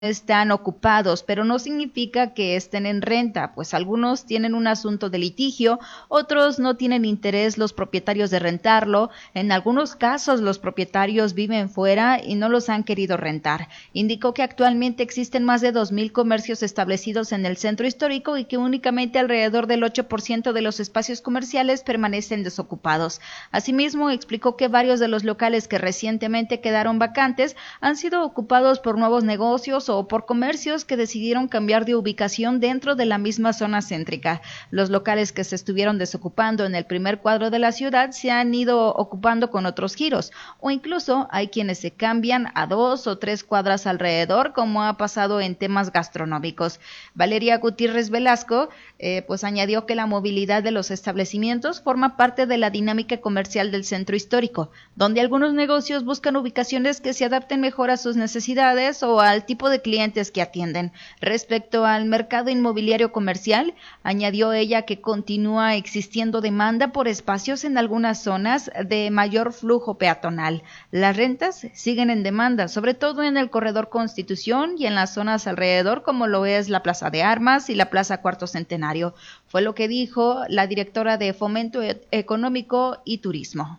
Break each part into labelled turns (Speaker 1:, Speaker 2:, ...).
Speaker 1: están ocupados, pero no significa que estén en renta, pues algunos tienen un asunto de litigio, otros no tienen interés los propietarios de rentarlo, en algunos casos los propietarios viven fuera y no los han querido rentar. Indicó que actualmente existen más de 2,000 comercios establecidos en el centro histórico y que únicamente alrededor del 8% de los espacios comerciales permanecen desocupados. Asimismo, explicó que varios de los locales que recientemente quedaron vacantes han sido ocupados por nuevos negocios o por comercios que decidieron cambiar de ubicación dentro de la misma zona céntrica. Los locales que se estuvieron desocupando en el primer cuadro de la ciudad se han ido ocupando con otros giros, o incluso hay quienes se cambian a 2 o 3 cuadras alrededor, como ha pasado en temas gastronómicos. Valeria Gutiérrez Velasco pues añadió que la movilidad de los establecimientos forma parte de la dinámica comercial del centro histórico, donde algunos negocios buscan ubicaciones que se adapten mejor a sus necesidades o al tipo de clientes que atienden. Respecto al mercado inmobiliario comercial, añadió ella que continúa existiendo demanda por espacios en algunas zonas de mayor flujo peatonal. Las rentas siguen en demanda, sobre todo en el corredor Constitución y en las zonas alrededor, como lo es la Plaza de Armas y la Plaza Cuarto Centenario. Fue lo que dijo la directora de Fomento Económico y Turismo.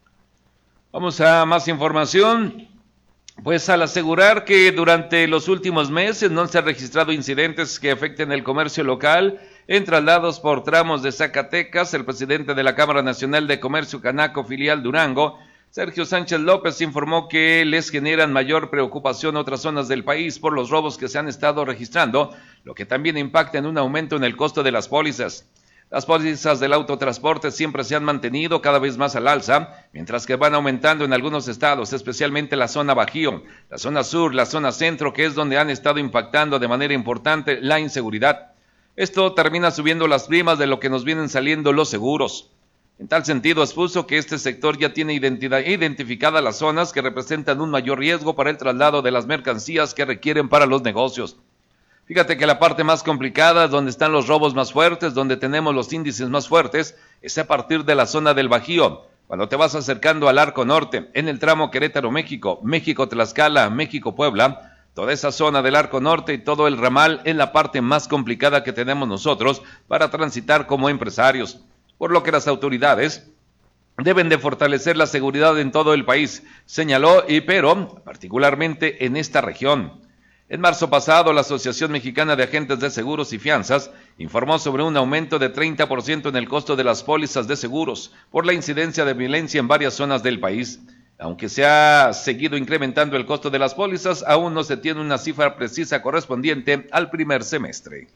Speaker 2: Vamos a más información. Pues al asegurar que durante los últimos meses no se han registrado incidentes que afecten el comercio local en traslados por tramos de Zacatecas, el presidente de la Cámara Nacional de Comercio Canaco filial Durango, Sergio Sánchez López, informó que les generan mayor preocupación otras zonas del país por los robos que se han estado registrando, lo que también impacta en un aumento en el costo de las pólizas. Las pólizas del autotransporte siempre se han mantenido cada vez más al alza, mientras que van aumentando en algunos estados, especialmente la zona Bajío, la zona sur, la zona centro, que es donde han estado impactando de manera importante la inseguridad. Esto termina subiendo las primas de lo que nos vienen saliendo los seguros. En tal sentido, expuso que este sector ya tiene identificadas las zonas que representan un mayor riesgo para el traslado de las mercancías que requieren para los negocios. Fíjate que la parte más complicada, donde están los robos más fuertes, donde tenemos los índices más fuertes, es a partir de la zona del Bajío. Cuando te vas acercando al Arco Norte, en el tramo Querétaro-México, México-Tlaxcala, México-Puebla, toda esa zona del Arco Norte y todo el ramal es la parte más complicada que tenemos nosotros para transitar como empresarios. Por lo que las autoridades deben de fortalecer la seguridad en todo el país, señaló, pero particularmente en esta región. En marzo pasado, la Asociación Mexicana de Agentes de Seguros y Fianzas informó sobre un aumento de 30% en el costo de las pólizas de seguros por la incidencia de violencia en varias zonas del país. Aunque se ha seguido incrementando el costo de las pólizas, aún no se tiene una cifra precisa correspondiente al primer semestre.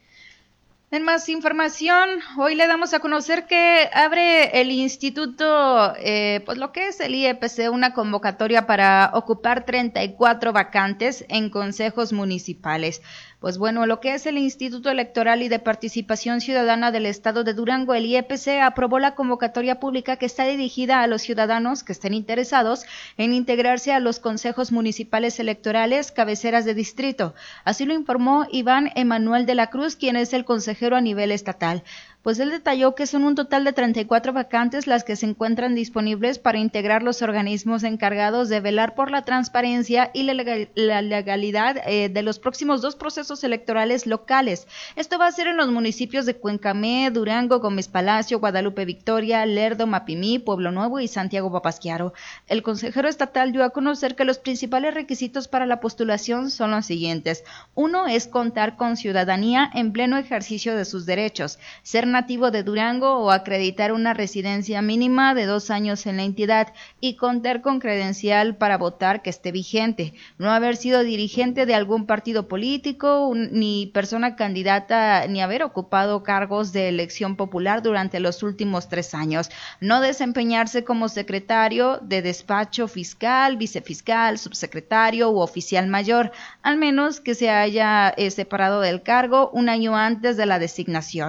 Speaker 1: En más información, hoy le damos a conocer que abre el instituto, pues lo que es el IEPC, una convocatoria para ocupar 34 vacantes en consejos municipales. Pues bueno, lo que es el Instituto Electoral y de Participación Ciudadana del Estado de Durango, el IEPC, aprobó la convocatoria pública que está dirigida a los ciudadanos que estén interesados en integrarse a los consejos municipales electorales cabeceras de distrito. Así lo informó Iván Emanuel de la Cruz, quien es el consejero a nivel estatal. Pues él detalló que son un total de 34 vacantes las que se encuentran disponibles para integrar los organismos encargados de velar por la transparencia y la legalidad de los próximos 2 procesos electorales locales. Esto va a ser en los municipios de Cuencamé, Durango, Gómez Palacio, Guadalupe Victoria, Lerdo, Mapimí, Pueblo Nuevo y Santiago Papasquiaro. El consejero estatal dio a conocer que los principales requisitos para la postulación son los siguientes. 1 es contar con ciudadanía en pleno ejercicio de sus derechos, ser nativo de Durango o acreditar una residencia mínima de 2 años en la entidad y contar con credencial para votar que esté vigente, no haber sido dirigente de algún partido político ni persona candidata ni haber ocupado cargos de elección popular durante los últimos 3 años, no desempeñarse como secretario de despacho fiscal, vicefiscal, subsecretario u oficial mayor, al menos que se haya separado del cargo 1 año antes de la designación.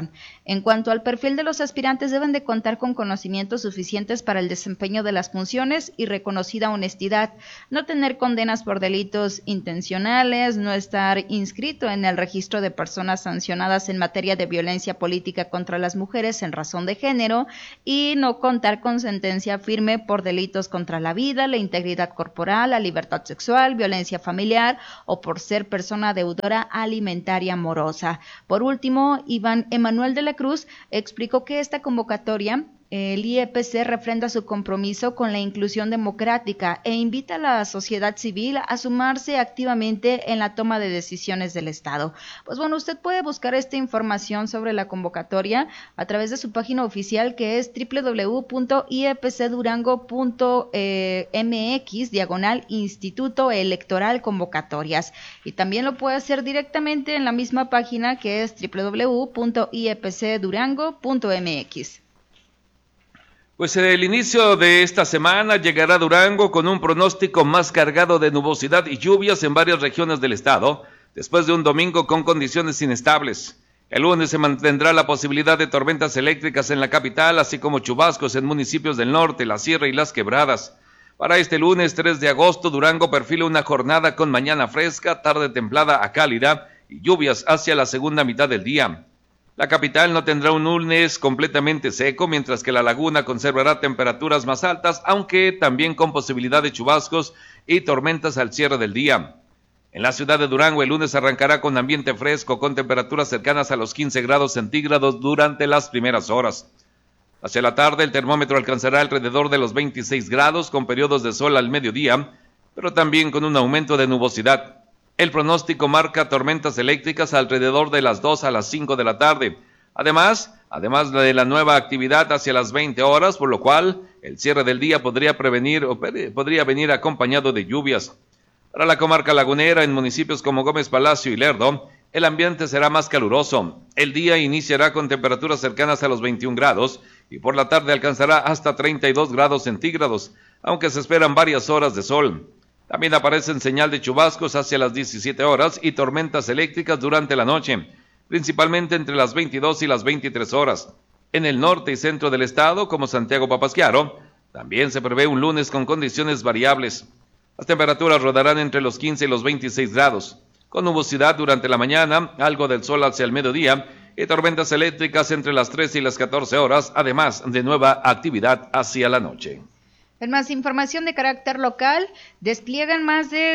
Speaker 1: En cuanto al perfil de los aspirantes, deben de contar con conocimientos suficientes para el desempeño de las funciones y reconocida honestidad, no tener condenas por delitos intencionales, no estar inscrito en el registro de personas sancionadas en materia de violencia política contra las mujeres en razón de género y no contar con sentencia firme por delitos contra la vida, la integridad corporal, la libertad sexual, violencia familiar o por ser persona deudora alimentaria morosa. Por último, Iván Emanuel de la Cruz explicó que esta convocatoria, el IEPC refrenda su compromiso con la inclusión democrática e invita a la sociedad civil a sumarse activamente en la toma de decisiones del Estado. Pues bueno, usted puede buscar esta información sobre la convocatoria a través de su página oficial, que es www.iepcdurango.mx/Instituto Electoral Convocatorias, y también lo puede hacer directamente en la misma página, que es www.iepcdurango.mx.
Speaker 2: Pues el inicio de esta semana llegará a Durango con un pronóstico más cargado de nubosidad y lluvias en varias regiones del estado, después de un domingo con condiciones inestables. El lunes se mantendrá la posibilidad de tormentas eléctricas en la capital, así como chubascos en municipios del norte, la Sierra y las Quebradas. Para este lunes 3 de agosto, Durango perfila una jornada con mañana fresca, tarde templada a cálida y lluvias hacia la segunda mitad del día. La capital no tendrá un lunes completamente seco, mientras que la laguna conservará temperaturas más altas, aunque también con posibilidad de chubascos y tormentas al cierre del día. En la ciudad de Durango, el lunes arrancará con ambiente fresco, con temperaturas cercanas a los 15 grados centígrados durante las primeras horas. Hacia la tarde, el termómetro alcanzará alrededor de los 26 grados, con periodos de sol al mediodía, pero también con un aumento de nubosidad. El pronóstico marca tormentas eléctricas alrededor de las 2 a las 5 de la tarde. Además de la nueva actividad hacia las 20 horas, por lo cual el cierre del día podría venir acompañado de lluvias. Para la comarca lagunera, en municipios como Gómez Palacio y Lerdo, el ambiente será más caluroso. El día iniciará con temperaturas cercanas a los 21 grados y por la tarde alcanzará hasta 32 grados centígrados, aunque se esperan varias horas de sol. También aparecen señal de chubascos hacia las 17 horas y tormentas eléctricas durante la noche, principalmente entre las 22 y las 23 horas. En el norte y centro del estado, como Santiago Papasquiaro, también se prevé un lunes con condiciones variables. Las temperaturas rodarán entre los 15 y los 26 grados, con nubosidad durante la mañana, algo del sol hacia el mediodía y tormentas eléctricas entre las 13 y las 14 horas, además de nueva actividad hacia la noche.
Speaker 1: En más información de carácter local, despliegan más de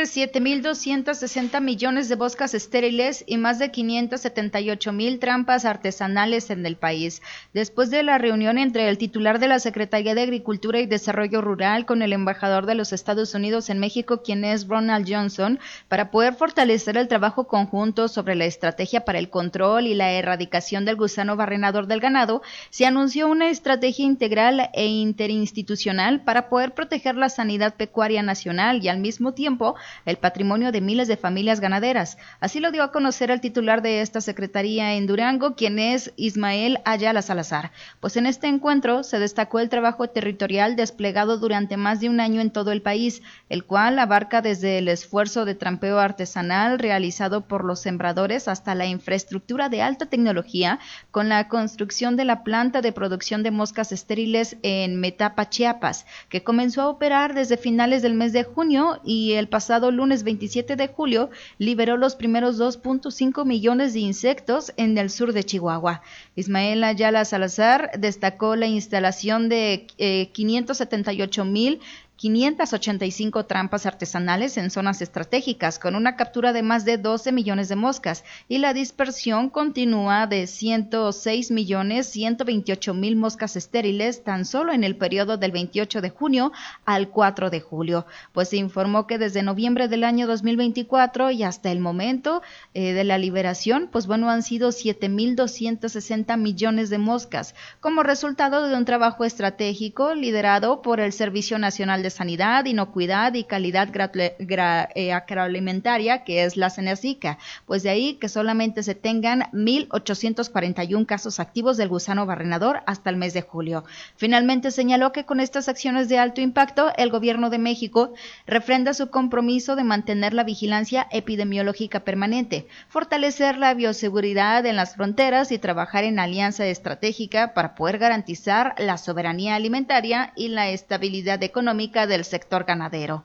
Speaker 1: 7.260 millones de moscas estériles y más de 578,000 trampas artesanales en el país. Después de la reunión entre el titular de la Secretaría de Agricultura y Desarrollo Rural con el embajador de los Estados Unidos en México, quien es Ronald Johnson, para poder fortalecer el trabajo conjunto sobre la estrategia para el control y la erradicación del gusano barrenador del ganado, se anunció una estrategia integral e interinstitucional para poder proteger la sanidad pecuaria nacional y al mismo tiempo el patrimonio de miles de familias ganaderas. Así lo dio a conocer el titular de esta secretaría en Durango, quien es Ismael Ayala Salazar. Pues en este encuentro se destacó el trabajo territorial desplegado durante más de un año en todo el país, el cual abarca desde el esfuerzo de trampeo artesanal realizado por los sembradores hasta la infraestructura de alta tecnología con la construcción de la planta de producción de moscas estériles en Metapa, Chiapas, que comenzó a operar desde finales del mes de junio y el pasado lunes 27 de julio liberó los primeros 2.5 millones de insectos en el sur de Chihuahua. Ismael Ayala Salazar destacó la instalación de 585 trampas artesanales en zonas estratégicas, con una captura de más de 12 millones de moscas, y la dispersión continúa de 106.128.000 moscas estériles tan solo en el periodo del 28 de junio al 4 de julio. Pues se informó que desde noviembre del año 2024 y hasta el momento de la liberación, pues bueno, han sido 7.260 millones de moscas, como resultado de un trabajo estratégico liderado por el Servicio Nacional de de Sanidad, Inocuidad y Calidad Agroalimentaria, que es la Cenezica, pues de ahí que solamente se tengan 1,841 casos activos del gusano barrenador hasta el mes de julio. Finalmente señaló que con estas acciones de alto impacto, el Gobierno de México refrenda su compromiso de mantener la vigilancia epidemiológica permanente, fortalecer la bioseguridad en las fronteras y trabajar en alianza estratégica para poder garantizar la soberanía alimentaria y la estabilidad económica del sector ganadero.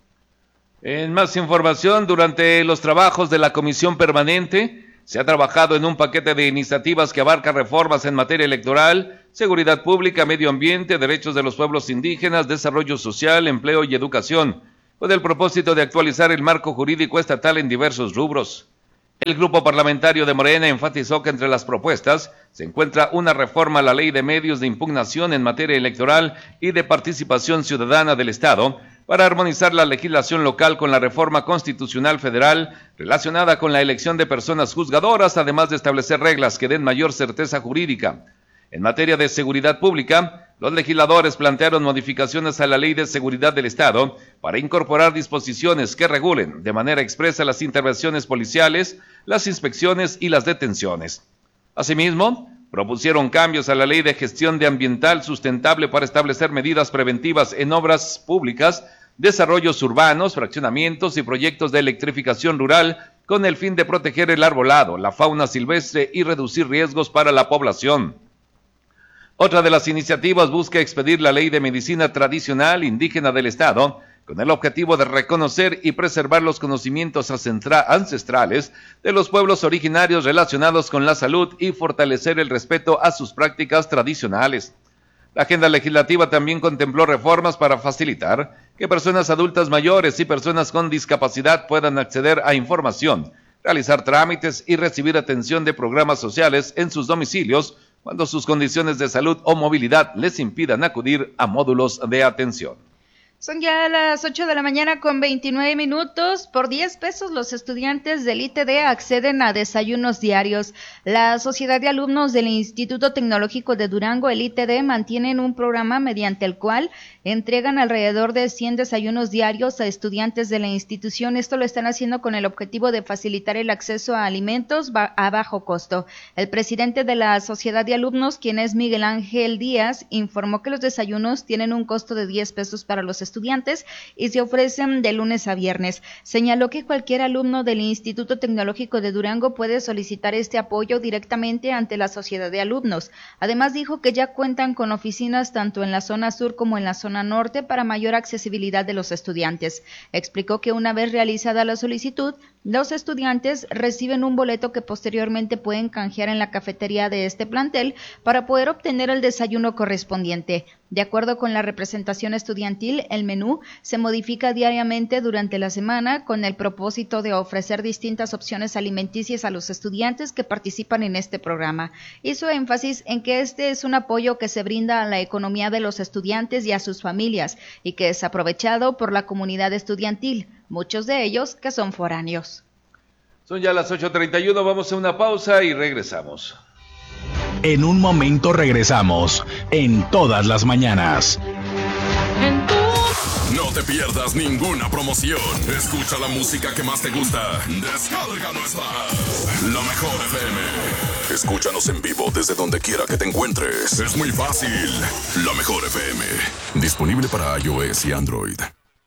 Speaker 2: En más información, durante los trabajos de la Comisión Permanente, se ha trabajado en un paquete de iniciativas que abarca reformas en materia electoral, seguridad pública, medio ambiente, derechos de los pueblos indígenas, desarrollo social, empleo y educación, con el propósito de actualizar el marco jurídico estatal en diversos rubros. El grupo parlamentario de Morena enfatizó que entre las propuestas se encuentra una reforma a la Ley de Medios de Impugnación en materia electoral y de participación ciudadana del Estado, para armonizar la legislación local con la reforma constitucional federal relacionada con la elección de personas juzgadoras, además de establecer reglas que den mayor certeza jurídica. En materia de seguridad pública, los legisladores plantearon modificaciones a la Ley de Seguridad del Estado para incorporar disposiciones que regulen de manera expresa las intervenciones policiales, las inspecciones y las detenciones. Asimismo, propusieron cambios a la Ley de Gestión de Ambiental Sustentable para establecer medidas preventivas en obras públicas, desarrollos urbanos, fraccionamientos y proyectos de electrificación rural con el fin de proteger el arbolado, la fauna silvestre y reducir riesgos para la población. Otra de las iniciativas busca expedir la Ley de Medicina Tradicional Indígena del Estado, con el objetivo de reconocer y preservar los conocimientos ancestrales de los pueblos originarios relacionados con la salud y fortalecer el respeto a sus prácticas tradicionales. La agenda legislativa también contempló reformas para facilitar que personas adultas mayores y personas con discapacidad puedan acceder a información, realizar trámites y recibir atención de programas sociales en sus domicilios cuando sus condiciones de salud o movilidad les impidan acudir a módulos de atención.
Speaker 1: Son ya las 8 de la mañana con 29 minutos. Por 10 pesos los estudiantes del ITD acceden a desayunos diarios. La Sociedad de Alumnos del Instituto Tecnológico de Durango, el ITD, mantienen un programa mediante el cual entregan alrededor de 100 desayunos diarios a estudiantes de la institución. Esto lo están haciendo con el objetivo de facilitar el acceso a alimentos a bajo costo. El presidente de la Sociedad de Alumnos, quien es Miguel Ángel Díaz, informó que los desayunos tienen un costo de 10 pesos para los estudiantes y se ofrecen de lunes a viernes. Señaló que cualquier alumno del Instituto Tecnológico de Durango puede solicitar este apoyo directamente ante la Sociedad de Alumnos. Además dijo que ya cuentan con oficinas tanto en la zona sur como en la zona norte para mayor accesibilidad de los estudiantes. Explicó que una vez realizada la solicitud, los estudiantes reciben un boleto que posteriormente pueden canjear en la cafetería de este plantel para poder obtener el desayuno correspondiente. De acuerdo con la representación estudiantil, el menú se modifica diariamente durante la semana con el propósito de ofrecer distintas opciones alimenticias a los estudiantes que participan en este programa. Hizo énfasis en que este es un apoyo que se brinda a la economía de los estudiantes y a sus familias y que es aprovechado por la comunidad estudiantil, muchos de ellos que son foráneos.
Speaker 2: Son ya las 8:31, vamos a una pausa y regresamos.
Speaker 3: En un momento regresamos, en todas las mañanas.
Speaker 4: No te pierdas ninguna promoción. Escucha la música que más te gusta. Descarga nuestra La Mejor FM. Escúchanos en vivo desde donde quiera que te encuentres. Es muy fácil. La Mejor FM. Disponible para iOS y Android.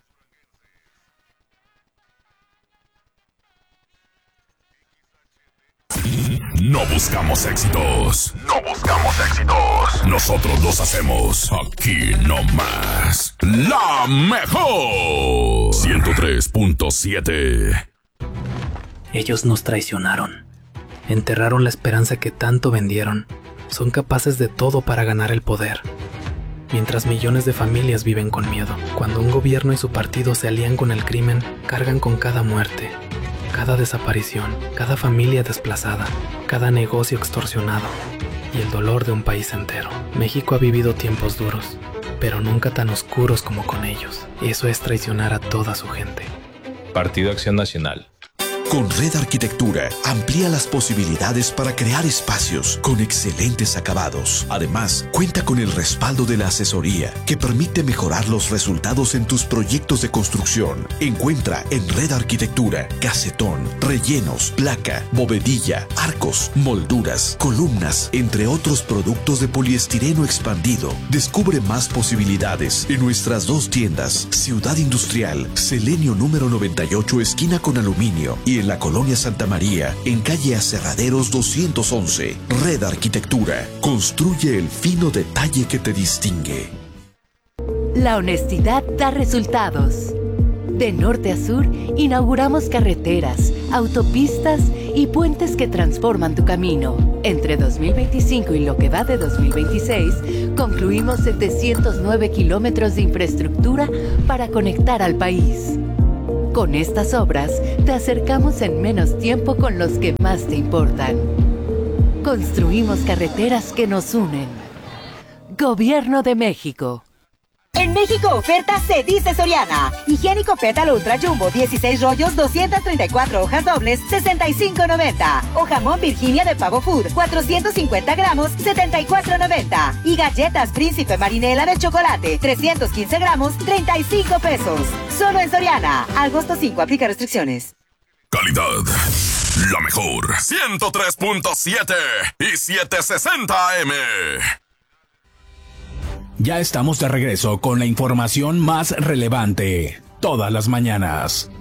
Speaker 4: No buscamos éxitos. No buscamos éxitos. Nosotros los hacemos aquí nomás. La Mejor 103.7.
Speaker 5: Ellos nos traicionaron. Enterraron la esperanza que tanto vendieron. Son capaces de todo para ganar el poder. Mientras millones de familias viven con miedo. Cuando un gobierno y su partido se alían con el crimen, cargan con cada muerte, cada desaparición, cada familia desplazada, cada negocio extorsionado y el dolor de un país entero. México ha vivido tiempos duros, pero nunca tan oscuros como con ellos. Eso es traicionar a toda su gente.
Speaker 6: Partido Acción Nacional. Con Red Arquitectura, amplía las posibilidades para crear espacios con excelentes acabados. Además, cuenta con el respaldo de la asesoría que permite mejorar los resultados en tus proyectos de construcción. Encuentra en Red Arquitectura casetón, rellenos, placa, bovedilla, arcos, molduras, columnas, entre otros productos de poliestireno expandido. Descubre más posibilidades en nuestras dos tiendas, Ciudad Industrial, Selenio número 98, esquina con Aluminio, y en la Colonia Santa María, en calle Aserraderos 211. Red Arquitectura, construye el fino detalle que te distingue.
Speaker 7: La honestidad da resultados. De norte a sur, inauguramos carreteras, autopistas y puentes que transforman tu camino. Entre 2025 y lo que va de 2026, concluimos 709 kilómetros de infraestructura para conectar al país. Con estas obras, te acercamos en menos tiempo con los que más te importan. Construimos carreteras que nos unen. Gobierno de México.
Speaker 8: En México oferta se dice Soriana. Higiénico Pétalo Ultra Jumbo 16 rollos 234 hojas dobles 65.90. O jamón Virginia de Pavo Food 450 gramos 74.90. Y galletas Príncipe Marinela de chocolate 315 gramos 35 pesos. Solo en Soriana. Agosto 5 aplica restricciones.
Speaker 4: Calidad. La mejor. 103.7 y 760 AM.
Speaker 3: Ya estamos de regreso con la información más relevante, todas las mañanas.